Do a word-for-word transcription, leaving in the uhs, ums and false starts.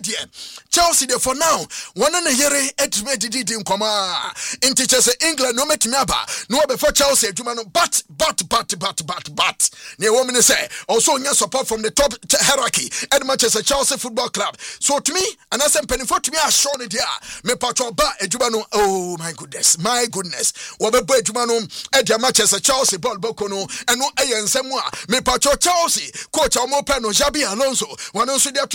dear Chelsea there for now one and a year etime didi nkoma inti chese England no metime aba no before Chelsea adwuma no but but but but but but ne woman say also nya support from the top hierarchy at Manchester Chelsea Football Club so to me and as penny for to me as shown it there me patro ba adwuma no oh my goodness my goodness wo be bo adwuma no e dia Manchester Chelsea ball boko no eno eye nsem a me patro Chelsea coach omo pe no Xabi Alonso one nso